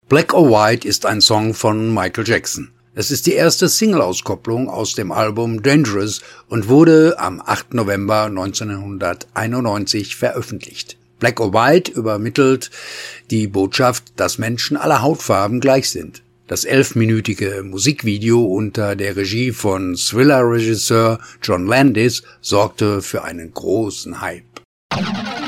Black or White ist ein Song von Michael Jackson. Es ist die erste Single-Auskopplung aus dem Album Dangerous und wurde am 8. November 1991 veröffentlicht. Black or White übermittelt die Botschaft, dass Menschen aller Hautfarben gleich sind. Das 11-minütige Musikvideo unter der Regie von Thriller-Regisseur John Landis sorgte für einen großen Hype.